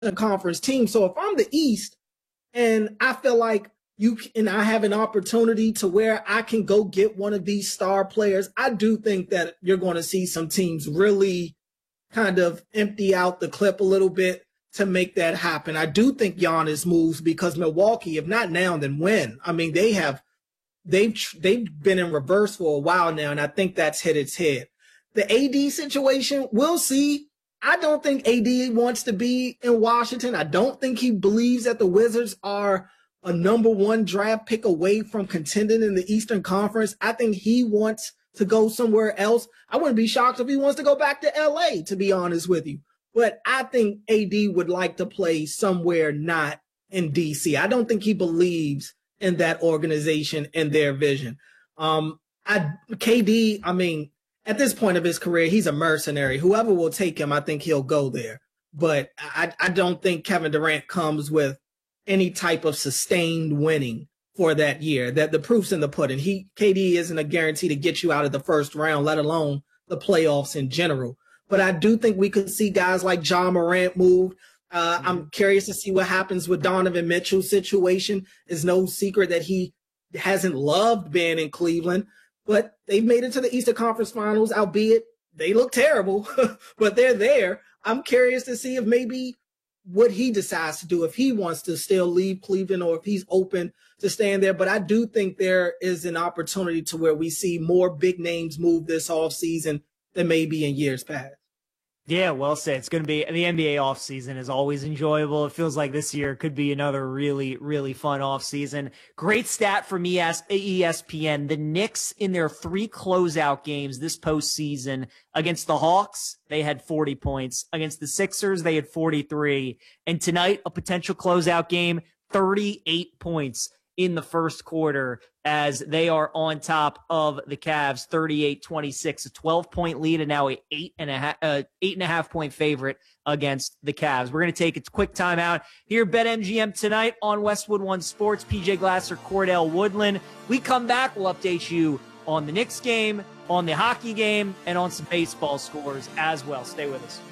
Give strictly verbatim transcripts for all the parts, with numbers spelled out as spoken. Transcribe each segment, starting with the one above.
conference team. So if I'm the East and I feel like you and I have an opportunity to where I can go get one of these star players, I do think that you're going to see some teams really kind of empty out the clip a little bit to make that happen. I do think Giannis moves because Milwaukee, if not now, then when? I mean, they have they've they've been in reverse for a while now, and I think that's hit its head. The A D situation, we'll see. I don't think A D wants to be in Washington. I don't think he believes that the Wizards are a number one draft pick away from contending in the Eastern Conference. I think he wants to go somewhere else. I wouldn't be shocked if he wants to go back to L A, to be honest with you. But I think A D would like to play somewhere not in D C. I don't think he believes in that organization and their vision. Um, I, K D, I mean, at this point of his career, he's a mercenary. Whoever will take him, I think he'll go there. But I, I don't think Kevin Durant comes with any type of sustained winning for that year. That the proof's in the pudding. He K D isn't a guarantee to get you out of the first round, let alone the playoffs in general. But I do think we could see guys like Ja Morant move. Uh, mm-hmm. I'm curious to see what happens with Donovan Mitchell's situation. It's no secret that he hasn't loved being in Cleveland, but they've made it to the Eastern Conference Finals, albeit they look terrible, but they're there. I'm curious to see if maybe what he decides to do, if he wants to still leave Cleveland or if he's open to staying there. But I do think there is an opportunity to where we see more big names move this offseason than maybe in years past. Yeah, well said. It's going to be the N B A offseason is always enjoyable. It feels like this year could be another really, really fun offseason. Great stat from E S P N. The Knicks in their three closeout games this postseason against the Hawks, they had forty points. Against the Sixers, they had forty-three. And tonight, a potential closeout game, thirty-eight points in the first quarter as they are on top of the Cavs, thirty-eight twenty-six, a twelve-point lead and now a eight and a half, uh, eight and a half point favorite against the Cavs. We're going to take a quick timeout here. BetMGM tonight on Westwood One Sports. P J Glasser, Cordell Woodland. We come back, we'll update you on the Knicks game, on the hockey game, and on some baseball scores as well. Stay with us.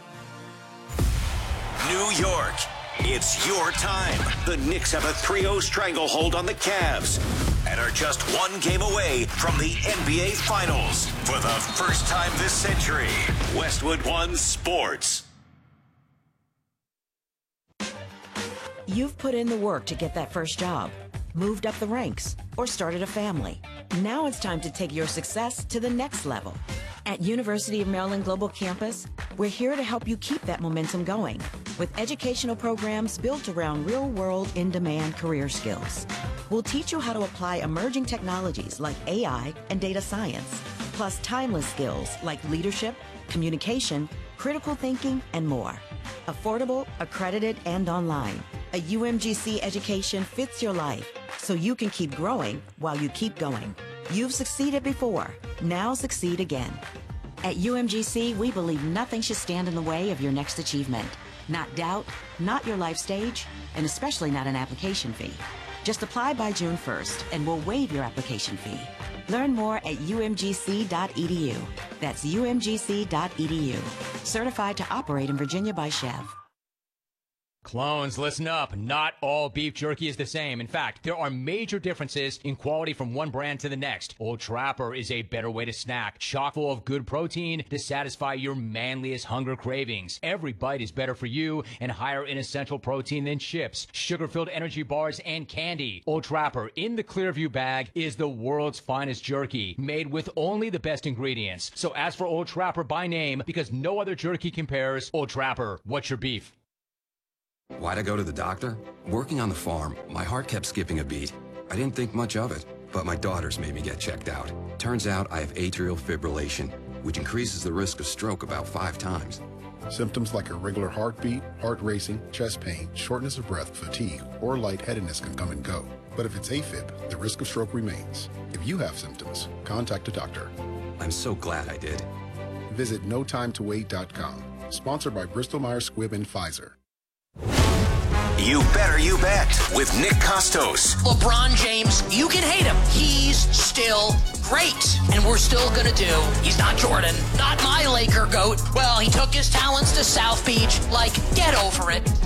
New York. It's your time. The Knicks have a three oh stranglehold on the Cavs and are just one game away from the N B A Finals. For the first time this century, Westwood One Sports. You've put in the work to get that first job, moved up the ranks, or started a family. Now it's time to take your success to the next level. At University of Maryland Global Campus, we're here to help you keep that momentum going with educational programs built around real-world, in-demand career skills. We'll teach you how to apply emerging technologies like A I and data science, plus timeless skills like leadership, communication, critical thinking, and more. Affordable, accredited, and online. A U M G C education fits your life, so you can keep growing while you keep going. You've succeeded before. Now succeed again. At U M G C, we believe nothing should stand in the way of your next achievement. Not doubt, not your life stage, and especially not an application fee. Just apply by June first, and we'll waive your application fee. Learn more at U M G C dot E D U. That's U M G C dot E D U. Certified to operate in Virginia by Chev. Clones, listen up. Not all beef jerky is the same. In fact, there are major differences in quality from one brand to the next. Old Trapper is a better way to snack, chock full of good protein to satisfy your manliest hunger cravings. Every bite is better for you and higher in essential protein than chips, sugar-filled energy bars, and candy. Old Trapper in the Clearview bag is the world's finest jerky, made with only the best ingredients. So ask for Old Trapper by name because no other jerky compares. Old Trapper, what's your beef? Why'd I go to the doctor? Working on the farm, my heart kept skipping a beat. I didn't think much of it, but my daughters made me get checked out. Turns out I have atrial fibrillation, which increases the risk of stroke about five times. Symptoms like irregular heartbeat, heart racing, chest pain, shortness of breath, fatigue, or lightheadedness can come and go. But if it's AFib, the risk of stroke remains. If you have symptoms, contact a doctor. I'm so glad I did. Visit no time to wait dot com. Sponsored by Bristol Myers Squibb and Pfizer. You Better You Bet with Nick Costos. LeBron James, you can hate him. He's still great. And we're still going to do. He's not Jordan, not my Laker goat. Well, he took his talents to South Beach. Like, get over it.